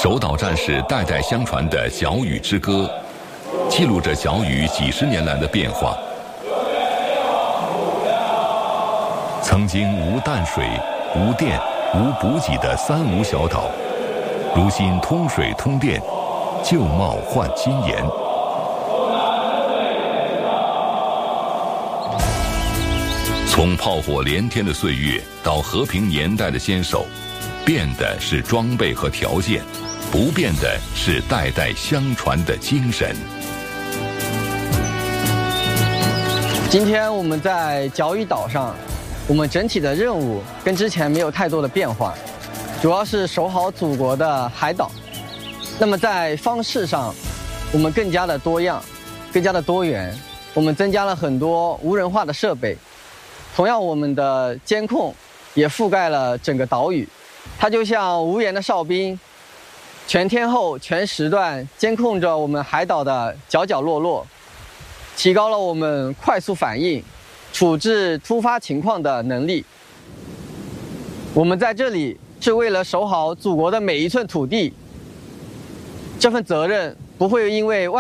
守岛战士代代相传的角屿之歌，记录着角屿几十年来的变化。曾经无淡水、无电、无补给的三无小岛，如今通水通电，旧貌换新颜。从炮火连天的岁月到和平年代的坚守，变的是装备和条件，不变的是代代相传的精神。 今天我们在角屿岛上，我们整体的任务跟之前没有太多的变化，主要是守好祖国的海岛。那么在方式上，我们更加的多样，更加的多元，我们增加了很多无人化的设备。同样，我们的监控也覆盖了整个岛屿，它就像无言的哨兵，全天候、全时段监控着我们海岛的角角落落，提高了我们快速反应、处置突发情况的能力。我们在这里是为了守好祖国的每一寸土地，这份责任不会因为